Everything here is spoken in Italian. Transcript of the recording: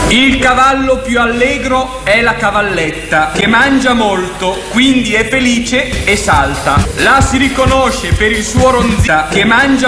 Il cavallo più allegro è la cavalletta, che mangia molto, quindi è felice e salta. La si riconosce per il suo ronzita, che mangia